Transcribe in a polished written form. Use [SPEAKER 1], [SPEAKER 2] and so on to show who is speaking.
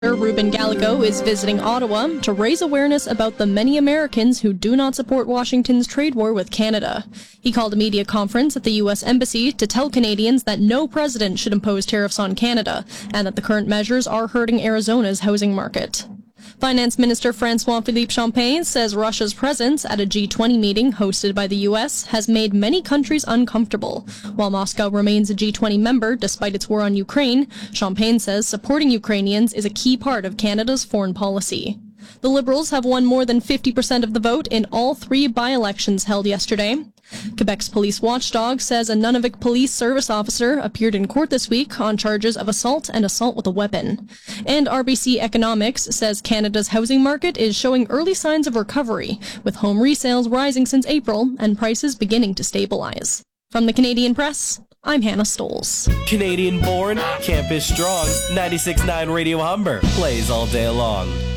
[SPEAKER 1] Ruben Gallego is visiting Ottawa to raise awareness about the many Americans who do not support Washington's trade war with Canada. He called a media conference at the U.S. Embassy to tell Canadians that no president should impose tariffs on Canada and that the current measures are hurting Arizona's housing market. Finance Minister François-Philippe Champagne says Russia's presence at a G20 meeting hosted by the U.S. has made many countries uncomfortable. While Moscow remains a G20 member despite its war on Ukraine, Champagne says supporting Ukrainians is a key part of Canada's foreign policy. The Liberals have won more than 50% of the vote in all 3 by-elections held yesterday. Quebec's police watchdog says a Nunavut police service officer appeared in court this week on charges of assault and assault with a weapon. And RBC Economics says Canada's housing market is showing early signs of recovery, with home resales rising since April and prices beginning to stabilize. From the Canadian Press, I'm Hannah Stoles.
[SPEAKER 2] Canadian born, campus strong, 96.9 Radio Humber plays all day long.